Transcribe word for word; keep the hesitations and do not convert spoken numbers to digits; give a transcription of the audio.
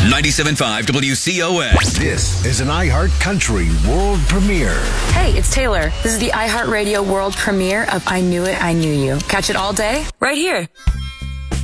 ninety-seven point five W C O S. This is an iHeart Country world premiere. Hey, it's Taylor. This is the iHeartRadio world premiere of I Knew It, I Knew You. Catch it all day, right here.